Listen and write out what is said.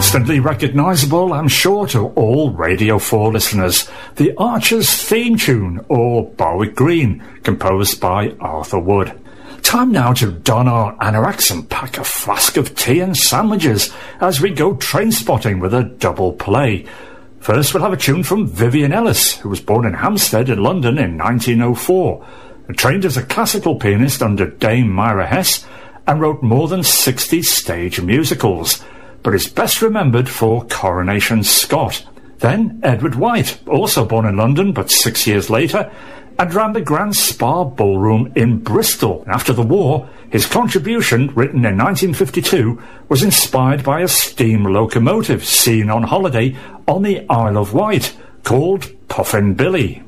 Instantly recognisable, I'm sure, to all Radio 4 listeners. The Archers theme tune, or Barwick Green, composed by Arthur Wood. Time now to don our anoraks and pack a flask of tea and sandwiches as we go train spotting with a double play. First, we'll have a tune from Vivian Ellis, who was born in Hampstead in London in 1904. Trained as a classical pianist under Dame Myra Hess and wrote more than 60 stage musicals, but is best remembered for Coronation Scott. Then Edward White, also born in London but 6 years later, and ran the Grand Spa Ballroom in Bristol. After the war, his contribution, written in 1952, was inspired by a steam locomotive seen on holiday on the Isle of Wight, called Puffin Billy.